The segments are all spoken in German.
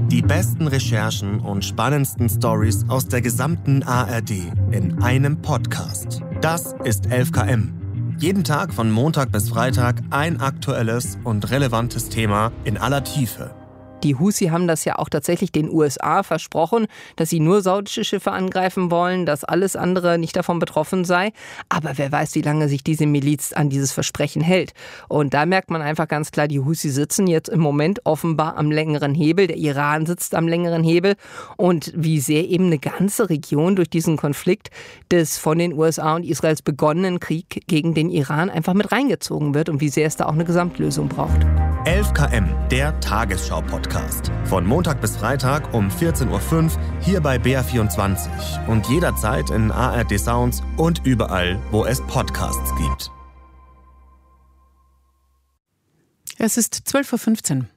Die besten Recherchen und spannendsten Stories aus der gesamten ARD in einem Podcast. Das ist 11KM. Jeden Tag von Montag bis Freitag ein aktuelles und relevantes Thema in aller Tiefe. Die Houthi haben das ja auch tatsächlich den USA versprochen, dass sie nur saudische Schiffe angreifen wollen, dass alles andere nicht davon betroffen sei. Aber wer weiß, wie lange sich diese Miliz an dieses Versprechen hält. Und da merkt man einfach ganz klar, die Houthi sitzen jetzt im Moment offenbar am längeren Hebel. Der Iran sitzt am längeren Hebel. Und wie sehr eben eine ganze Region durch diesen Konflikt des von den USA und Israels begonnenen Krieg gegen den Iran einfach mit reingezogen wird und wie sehr es da auch eine Gesamtlösung braucht. 11KM, der Tagesschau-Podcast. Von Montag bis Freitag um 14.05 Uhr hier bei BR24 und jederzeit in ARD Sounds und überall, wo es Podcasts gibt. Es ist 12.15 Uhr.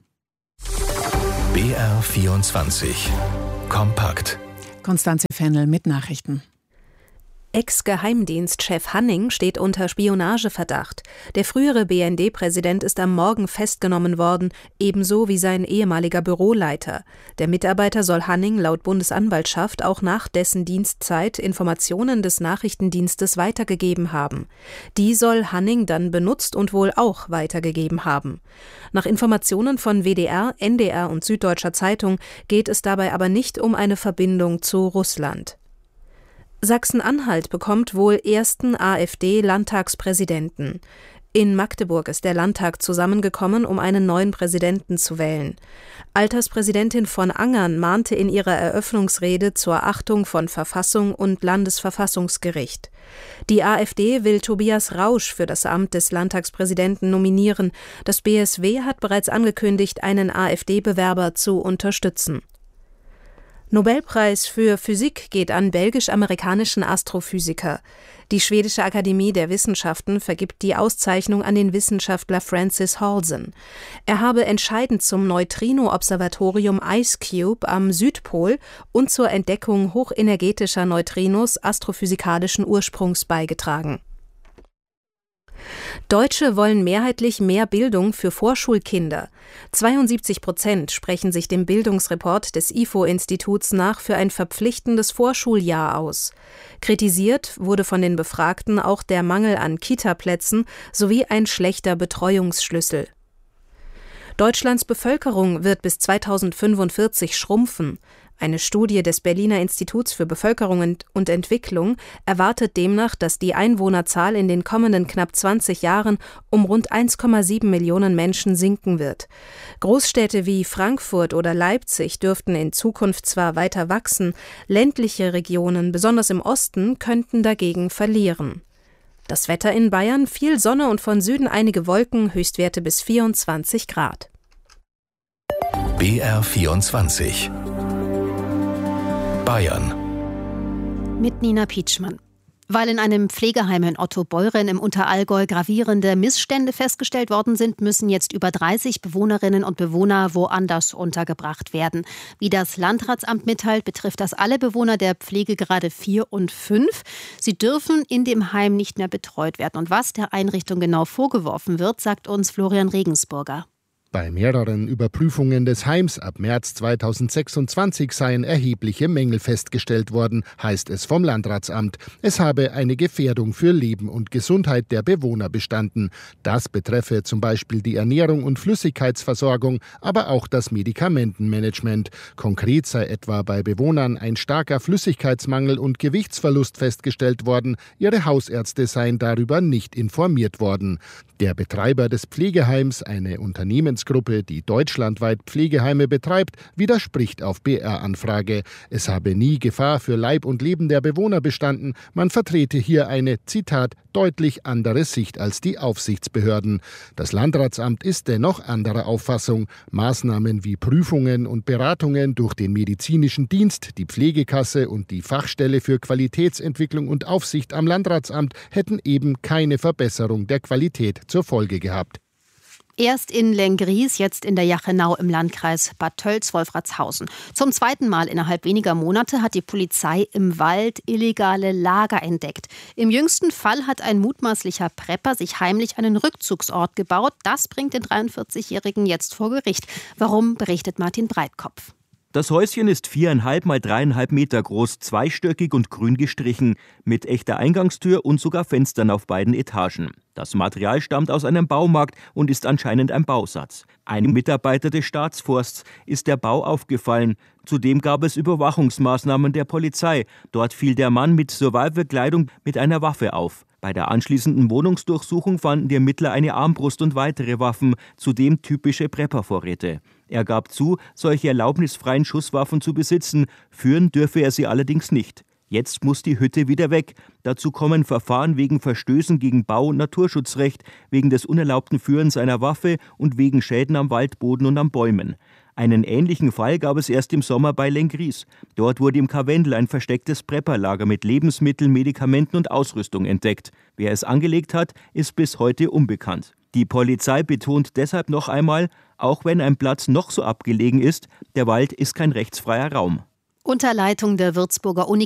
BR24 Kompakt. Konstanze Fennel mit Nachrichten. Ex-Geheimdienstchef Hanning steht unter Spionageverdacht. Der frühere BND-Präsident ist am Morgen festgenommen worden, ebenso wie sein ehemaliger Büroleiter. Der Mitarbeiter soll Hanning laut Bundesanwaltschaft auch nach dessen Dienstzeit Informationen des Nachrichtendienstes weitergegeben haben. Die soll Hanning dann benutzt und wohl auch weitergegeben haben. Nach Informationen von WDR, NDR und Süddeutscher Zeitung geht es dabei aber nicht um eine Verbindung zu Russland. Sachsen-Anhalt bekommt wohl ersten AfD-Landtagspräsidenten. In Magdeburg ist der Landtag zusammengekommen, um einen neuen Präsidenten zu wählen. Alterspräsidentin von Angern mahnte in ihrer Eröffnungsrede zur Achtung von Verfassung und Landesverfassungsgericht. Die AfD will Tobias Rausch für das Amt des Landtagspräsidenten nominieren. Das BSW hat bereits angekündigt, einen AfD-Bewerber zu unterstützen. Nobelpreis für Physik geht an belgisch-amerikanischen Astrophysiker. Die Schwedische Akademie der Wissenschaften vergibt die Auszeichnung an den Wissenschaftler Francis Halsen. Er habe entscheidend zum Neutrino-Observatorium IceCube am Südpol und zur Entdeckung hochenergetischer Neutrinos astrophysikalischen Ursprungs beigetragen. Deutsche wollen mehrheitlich mehr Bildung für Vorschulkinder. 72% sprechen sich dem Bildungsreport des IFO-Instituts nach für ein verpflichtendes Vorschuljahr aus. Kritisiert wurde von den Befragten auch der Mangel an Kita-Plätzen sowie ein schlechter Betreuungsschlüssel. Deutschlands Bevölkerung wird bis 2045 schrumpfen. Eine Studie des Berliner Instituts für Bevölkerung und Entwicklung erwartet demnach, dass die Einwohnerzahl in den kommenden knapp 20 Jahren um rund 1,7 Millionen Menschen sinken wird. Großstädte wie Frankfurt oder Leipzig dürften in Zukunft zwar weiter wachsen, ländliche Regionen, besonders im Osten, könnten dagegen verlieren. Das Wetter in Bayern: viel Sonne und von Süden einige Wolken, Höchstwerte bis 24 Grad. BR24 Bayern. Mit Nina Pietschmann. Weil in einem Pflegeheim in Ottobeuren im Unterallgäu gravierende Missstände festgestellt worden sind, müssen jetzt über 30 Bewohnerinnen und Bewohner woanders untergebracht werden. Wie das Landratsamt mitteilt, betrifft das alle Bewohner der Pflegegrade 4 und 5. Sie dürfen in dem Heim nicht mehr betreut werden. Und was der Einrichtung genau vorgeworfen wird, sagt uns Florian Regensburger. Bei mehreren Überprüfungen des Heims ab März 2026 seien erhebliche Mängel festgestellt worden, heißt es vom Landratsamt. Es habe eine Gefährdung für Leben und Gesundheit der Bewohner bestanden. Das betreffe zum Beispiel die Ernährung und Flüssigkeitsversorgung, aber auch das Medikamentenmanagement. Konkret sei etwa bei Bewohnern ein starker Flüssigkeitsmangel und Gewichtsverlust festgestellt worden. Ihre Hausärzte seien darüber nicht informiert worden. Der Betreiber des Pflegeheims, eine Unternehmensgruppe, die deutschlandweit Pflegeheime betreibt, widerspricht auf BR-Anfrage. Es habe nie Gefahr für Leib und Leben der Bewohner bestanden. Man vertrete hier eine, Zitat, deutlich andere Sicht als die Aufsichtsbehörden. Das Landratsamt ist dennoch anderer Auffassung. Maßnahmen wie Prüfungen und Beratungen durch den medizinischen Dienst, die Pflegekasse und die Fachstelle für Qualitätsentwicklung und Aufsicht am Landratsamt hätten eben keine Verbesserung der Qualität zur Folge gehabt. Erst in Lenggries, jetzt in der Jachenau im Landkreis Bad Tölz-Wolfratshausen. Zum zweiten Mal innerhalb weniger Monate hat die Polizei im Wald illegale Lager entdeckt. Im jüngsten Fall hat ein mutmaßlicher Prepper sich heimlich einen Rückzugsort gebaut. Das bringt den 43-Jährigen jetzt vor Gericht. Warum, berichtet Martin Breitkopf. Das Häuschen ist 4,5 mal 3,5 Meter groß, zweistöckig und grün gestrichen, mit echter Eingangstür und sogar Fenstern auf beiden Etagen. Das Material stammt aus einem Baumarkt und ist anscheinend ein Bausatz. Einem Mitarbeiter des Staatsforsts ist der Bau aufgefallen. Zudem gab es Überwachungsmaßnahmen der Polizei. Dort fiel der Mann mit Survival-Kleidung mit einer Waffe auf. Bei der anschließenden Wohnungsdurchsuchung fanden die Ermittler eine Armbrust und weitere Waffen, zudem typische Prepper-Vorräte. Er gab zu, solche erlaubnisfreien Schusswaffen zu besitzen, führen dürfe er sie allerdings nicht. Jetzt muss die Hütte wieder weg. Dazu kommen Verfahren wegen Verstößen gegen Bau- und Naturschutzrecht, wegen des unerlaubten Führens einer Waffe und wegen Schäden am Waldboden und an Bäumen. Einen ähnlichen Fall gab es erst im Sommer bei Lenggries. Dort wurde im Karwendel ein verstecktes Prepperlager mit Lebensmitteln, Medikamenten und Ausrüstung entdeckt. Wer es angelegt hat, ist bis heute unbekannt. Die Polizei betont deshalb noch einmal, auch wenn ein Platz noch so abgelegen ist, der Wald ist kein rechtsfreier Raum. Unter Leitung der Würzburger Uni